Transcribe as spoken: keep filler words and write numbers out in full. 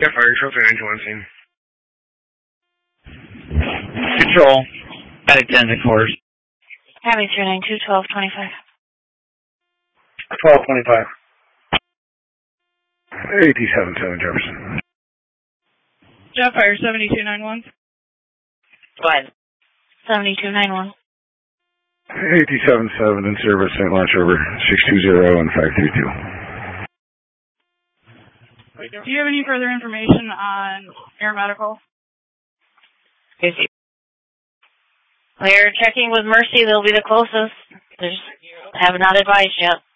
Yeah, fire trophy nine two one scene. Control. Attic ten to quarters. Having three nine two, twelve twenty-five. twelve twenty-five. eighty-seven seven Jefferson. Jet fire seventy-two nine one. What? seventy-two nine one. eighty-seven seven in service, Saint Launch over six two zero and five three two. Do you have any further information on air medical? We're checking with Mercy. They'll be the closest. They have not advised yet.